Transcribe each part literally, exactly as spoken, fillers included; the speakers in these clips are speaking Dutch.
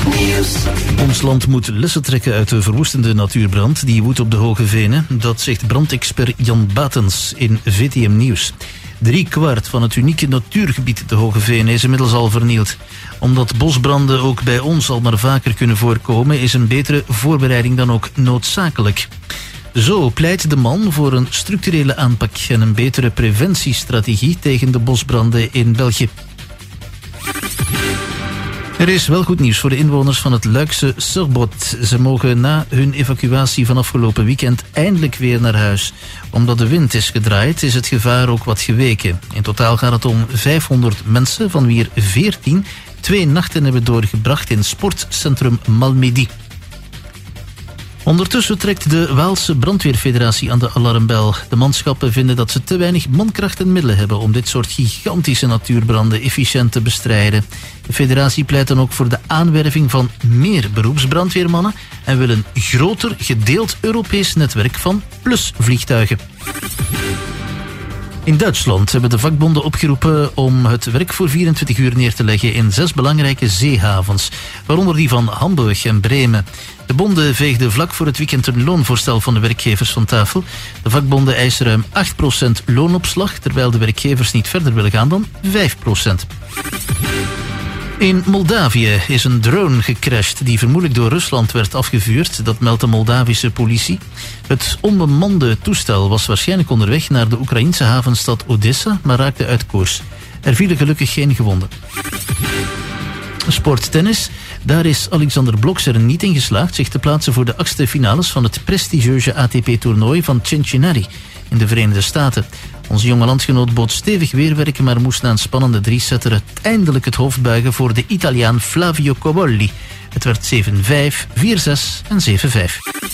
Nieuws. Ons land moet lessen trekken uit de verwoestende natuurbrand die woedt op de Hoge Venen. Dat zegt brandexpert Jan Batens in V T M Nieuws. Drie kwart van het unieke natuurgebied de Hoge Venen is inmiddels al vernield. Omdat bosbranden ook bij ons al maar vaker kunnen voorkomen, is een betere voorbereiding dan ook noodzakelijk. Zo pleit de man voor een structurele aanpak en een betere preventiestrategie tegen de bosbranden in België. Er is wel goed nieuws voor de inwoners van het Luikse Sorbot. Ze mogen na hun evacuatie van afgelopen weekend eindelijk weer naar huis. Omdat de wind is gedraaid, is het gevaar ook wat geweken. In totaal gaat het om vijfhonderd mensen, van wie er veertien twee nachten hebben doorgebracht in sportcentrum Malmedy. Ondertussen trekt de Waalse Brandweerfederatie aan de alarmbel. De manschappen vinden dat ze te weinig mankracht en middelen hebben om dit soort gigantische natuurbranden efficiënt te bestrijden. De federatie pleit dan ook voor de aanwerving van meer beroepsbrandweermannen en wil een groter gedeeld Europees netwerk van plusvliegtuigen. In Duitsland hebben de vakbonden opgeroepen om het werk voor vierentwintig uur neer te leggen in zes belangrijke zeehavens, waaronder die van Hamburg en Bremen. De bonden veegden vlak voor het weekend een loonvoorstel van de werkgevers van tafel. De vakbonden eisen ruim acht procent loonopslag, terwijl de werkgevers niet verder willen gaan dan vijf procent. In Moldavië is een drone gecrashed die vermoedelijk door Rusland werd afgevuurd. Dat meldt de Moldavische politie. Het onbemande toestel was waarschijnlijk onderweg naar de Oekraïense havenstad Odessa, maar raakte uit koers. Er vielen gelukkig geen gewonden. Sporttennis. Daar is Alexander Bloks er niet in geslaagd zich te plaatsen voor de achtste finales van het prestigieuze A T P-toernooi van Cincinnati in de Verenigde Staten. Onze jonge landgenoot bood stevig weerwerken, maar moest na een spannende drie-setter uiteindelijk het hoofd buigen voor de Italiaan Flavio Cobolli. Het werd zeven vijf, vier zes en zeven vijf.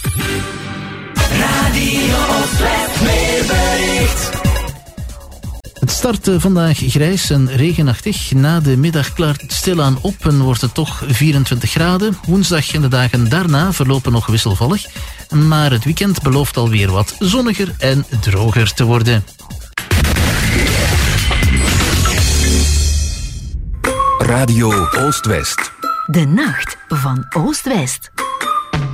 Radio Oost-West weerbericht. Het start vandaag grijs en regenachtig. Na de middag klaart het stilaan op en wordt het toch vierentwintig graden. Woensdag en de dagen daarna verlopen nog wisselvallig. Maar het weekend belooft alweer wat zonniger en droger te worden. Radio Oost-West. De nacht van Oost-West.